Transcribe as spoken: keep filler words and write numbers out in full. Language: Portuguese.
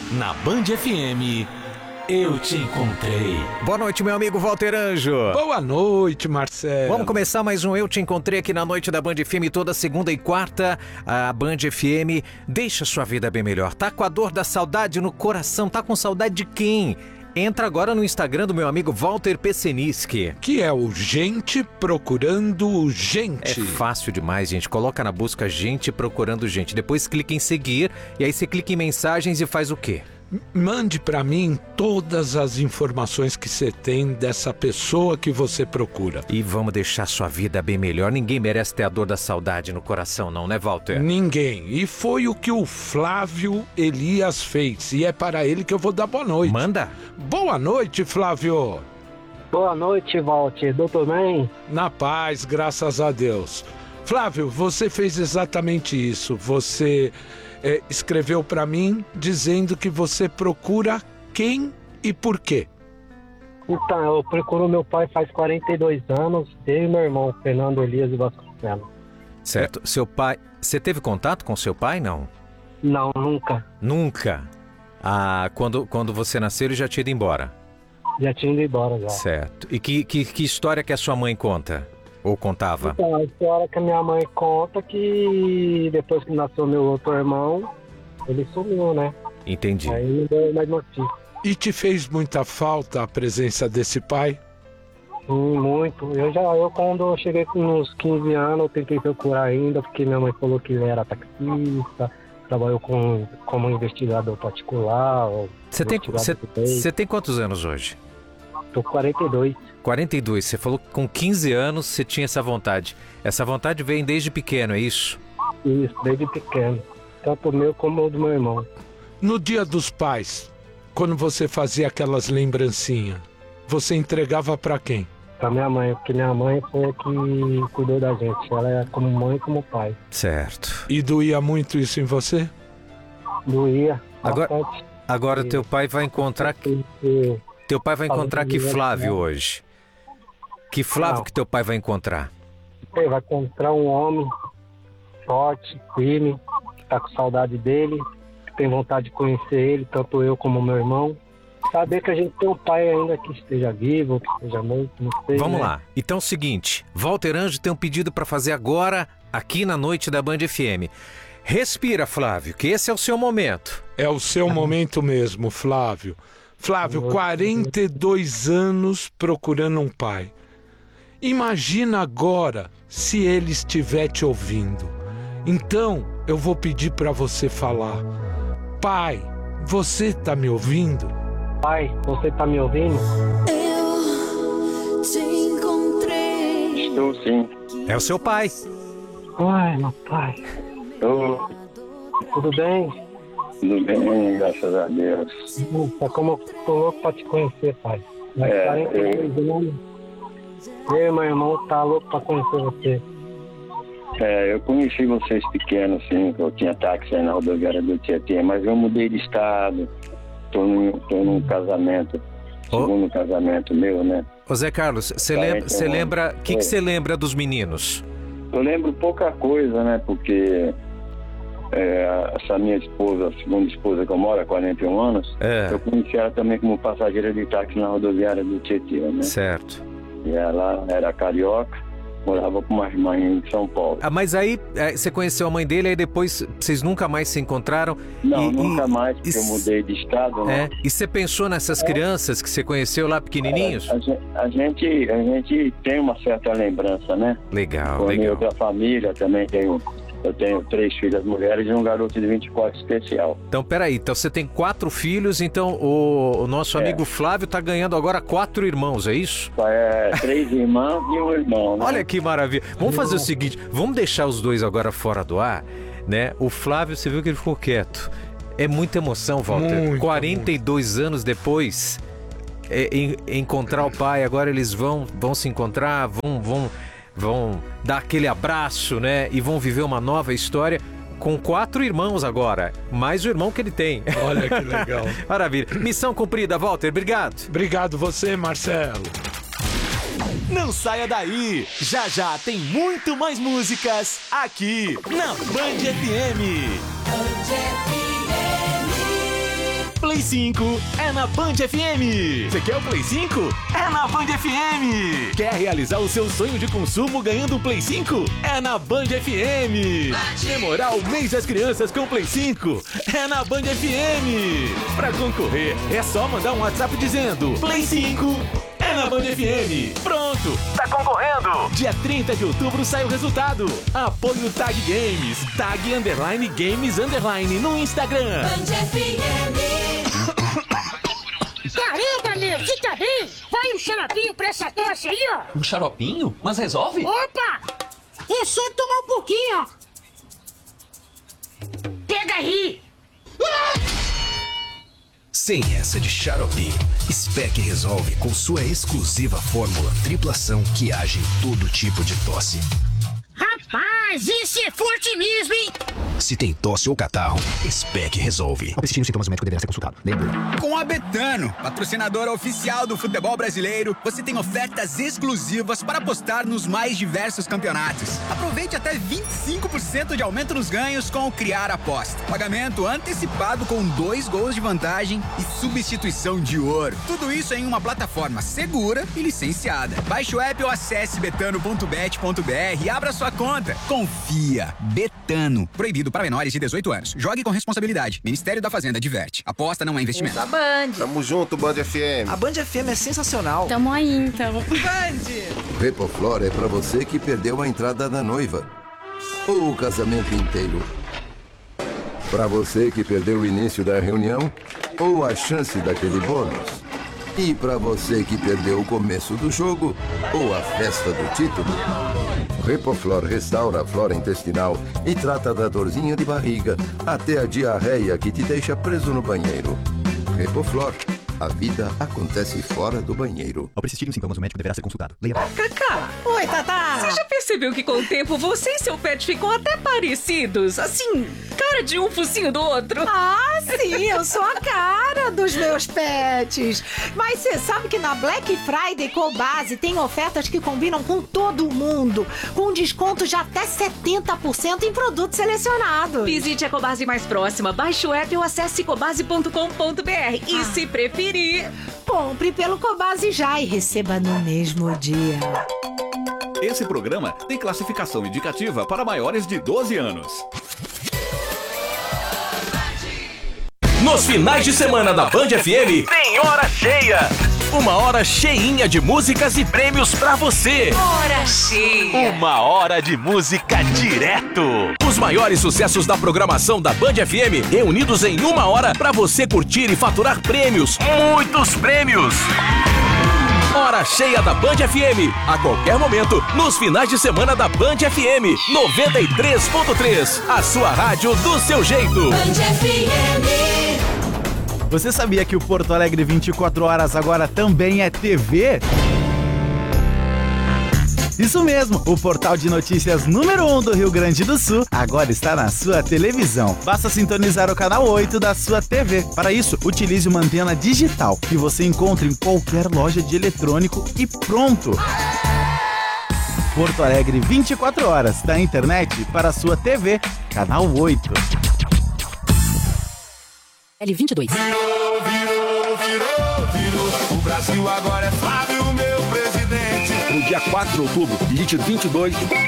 Na Band F M, Eu Te Encontrei. Boa noite, meu amigo Walter Anjo. Boa noite, Marcelo. Vamos começar mais um Eu Te Encontrei aqui na noite da Band F M, toda segunda e quarta. A Band F M deixa sua vida bem melhor. Tá com a dor da saudade no coração? Tá com saudade de quem? Entra agora no Instagram do meu amigo Walter Peseniski. Que é o Gente Procurando Gente. É fácil demais, gente. Coloca na busca Gente Procurando Gente. Depois clica em seguir e aí você clica em mensagens e faz o quê? Mande pra mim todas as informações que você tem dessa pessoa que você procura. E vamos deixar sua vida bem melhor. Ninguém merece ter a dor da saudade no coração, não, né, Walter? Ninguém. E foi o que o Flávio Elias fez. E é para ele que eu vou dar boa noite. Manda. Boa noite, Flávio. Boa noite, Walter. Doutor bem? Na paz, graças a Deus. Flávio, você fez exatamente isso. Você... É, escreveu para mim dizendo que você procura quem e por quê? Então, eu procuro meu pai faz quarenta e dois anos, eu e meu irmão, Fernando Elias de Vasconcelos. Certo. Seu pai... Você teve contato com seu pai, não? Não, nunca. Nunca? Ah, quando, quando você nasceu ele já tinha ido embora? Já tinha ido embora, já. Certo. E que, que, que história que a sua mãe conta? Ou contava? Então, a história que a minha mãe conta que depois que nasceu meu outro irmão, ele sumiu, né? Entendi. Aí não deu mais notícia. E te fez muita falta a presença desse pai? Sim, muito. Eu já, eu quando eu cheguei com uns quinze anos, eu tentei procurar ainda, porque minha mãe falou que ele era taxista, trabalhou com, como investigador particular. Você tem, você, você tem quantos anos hoje? Tô com quarenta e dois. quarenta e dois, você falou que com quinze anos você tinha essa vontade. Essa vontade vem desde pequeno, é isso? Isso, desde pequeno. Tanto o meu como o do meu irmão. No Dia dos Pais, quando você fazia aquelas lembrancinhas, você entregava pra quem? Pra minha mãe, porque minha mãe foi a que cuidou da gente. Ela é como mãe e como pai. Certo. E doía muito isso em você? Doía. Agora, bastante. agora teu pai vai encontrar... E, Teu pai vai encontrar que Flávio hoje? Que Flávio Não. que teu pai vai encontrar? Ele vai encontrar um homem forte, firme, que tá com saudade dele, que tem vontade de conhecer ele, tanto eu como meu irmão. Saber que a gente tem um pai ainda que esteja vivo, que esteja morto, não sei. Vamos né? lá. Então é o seguinte, Walter Anjo tem um pedido para fazer agora, aqui na noite da Band F M. Respira, Flávio, que esse é o seu momento. É o seu momento mesmo, Flávio. Flávio, quarenta e dois anos procurando um pai. Imagina agora se ele estiver te ouvindo. Então, eu vou pedir para você falar. Pai, você tá me ouvindo? Pai, você tá me ouvindo? Eu te encontrei. Estou sim. É o seu pai. Ai, meu pai. Estou Tudo bem? tudo bem, graças a Deus. Tá como eu tô louco pra te conhecer, pai. Mas É, quarenta e dois anos. Eu e meu irmão tá louco pra conhecer você. É, eu conheci vocês pequenos, sim, que eu tinha táxi aí na rodoviária do Tietê, mas eu mudei de estado. Tô num, tô num casamento, Oh. segundo casamento meu, né? Ô Zé Carlos, você Quarenta lembra, você anos. lembra, o que que você lembra dos meninos? Eu lembro pouca coisa, né? Porque é, essa minha esposa, a segunda esposa que eu moro há quarenta e um anos, É, eu conheci ela também como passageira de táxi na rodoviária do Tietê, né? certo. E ela era carioca, morava com uma irmã em São Paulo. Ah, mas aí é, você conheceu a mãe dele, aí depois vocês nunca mais se encontraram? Não, E- nunca e- mais, porque e eu mudei de estado, né? É, e você pensou nessas crianças que você conheceu lá pequenininhos? A gente, a gente, a gente tem uma certa lembrança, né? Legal, Com a minha legal. outra família também tenho, eu tenho três filhas mulheres e um garoto de vinte e quatro especial. Então, peraí, então você tem quatro filhos, então o, o nosso É. amigo Flávio tá ganhando agora quatro irmãos, é isso? É, três irmãs e um irmão, né? Olha que maravilha. Vamos fazer o seguinte, vamos deixar os dois agora fora do ar, né? O Flávio, você viu que ele ficou quieto. É muita emoção, Walter. Muito, quarenta e dois anos depois, é, em- encontrar o pai, agora eles vão, vão se encontrar, vão, vão, vão dar aquele abraço, né? E vão viver uma nova história com quatro irmãos agora, mais o irmão que ele tem. Olha que legal. Maravilha. Missão cumprida, Walter. Obrigado. Obrigado você, Marcelo. Não saia daí! Já já tem muito mais músicas aqui na Band F M. Band F M. Play cinco é na Band F M. Você quer o Play cinco? É na Band F M. Quer realizar o seu sonho de consumo ganhando um Play cinco? É na Band F M. Comemorar o mês das crianças com o Play cinco? É na Band F M. Pra concorrer, é só mandar um WhatsApp dizendo Play cinco é na Band F M. Pronto, tá concorrendo. Dia trinta de outubro sai o resultado. Apoio Tag Games. Tag Underline Games Underline no Instagram. Band F M. Caramba, meu, você tá bem? Vai um xaropinho pra essa tosse aí, ó. Um xaropinho? Mas resolve? Opa! É só tomar um pouquinho, ó. Pega aí. Sem essa de xarope, Spec resolve com sua exclusiva fórmula triplação que age em todo tipo de tosse. Rapaz, esse é forte mesmo, hein? Se tem tosse ou catarro, Spec resolve. Persistir os sintomas, o médico deverá ser consultado. Lembra? Com a Betano, patrocinadora oficial do futebol brasileiro, você tem ofertas exclusivas para apostar nos mais diversos campeonatos. Aproveite até vinte e cinco por cento de aumento nos ganhos com o Criar Aposta. Pagamento antecipado com dois gols de vantagem e substituição de ouro. Tudo isso em uma plataforma segura e licenciada. Baixe o app ou acesse betano ponto bet ponto br e abra sua conta. Confia. Betano. Proibido para menores de dezoito anos. Jogue com responsabilidade. Ministério da Fazenda adverte. Aposta não é investimento. Usa a Band. Tamo junto, Band F M. A Band F M é sensacional. Tamo aí, então. Band! Repoflor é pra você que perdeu a entrada da noiva. Ou o casamento inteiro. Pra você que perdeu o início da reunião. Ou a chance daquele bônus. E pra você que perdeu o começo do jogo. Ou a festa do título. Repoflor restaura a flora intestinal e trata da dorzinha de barriga até a diarreia que te deixa preso no banheiro. Repoflor. A vida acontece fora do banheiro. Ao persistirem os sintomas, o médico deverá ser consultado. Leia. Cacá! Oi, Tatá! Você já percebeu que com o tempo você e seu pet ficam até parecidos? Assim, cara de um focinho do outro? Ah, sim, eu sou a cara dos meus pets. Mas você sabe que na Black Friday Cobase tem ofertas que combinam com todo mundo, com desconto de até setenta por cento em produtos selecionados. Visite a Cobase mais próxima, baixe o app ou acesse cobase ponto com ponto br. E ah. se preferir, compre pelo Cobase já e receba no mesmo dia. Esse programa tem classificação indicativa para maiores de doze anos. Nos finais de semana da Band F M, tem hora cheia. Uma hora cheinha de músicas e prêmios pra você. Hora cheia. Uma hora de música direto. Os maiores sucessos da programação da Band F M reunidos em uma hora pra você curtir e faturar prêmios. Muitos prêmios. Hora cheia da Band F M. A qualquer momento, nos finais de semana da Band F M. noventa e três ponto três. A sua rádio do seu jeito. Band F M. Você sabia que o Porto Alegre vinte e quatro horas agora também é T V? Isso mesmo, o portal de notícias número um do Rio Grande do Sul agora está na sua televisão. Basta sintonizar o canal oito da sua T V. Para isso, utilize uma antena digital que você encontra em qualquer loja de eletrônico e pronto! Porto Alegre vinte e quatro horas, da internet para a sua T V, canal oito. L vinte e dois. Virou, virou, virou, virou. O Brasil agora é Flávio, meu presidente. No dia quatro de outubro, digite vinte e dois.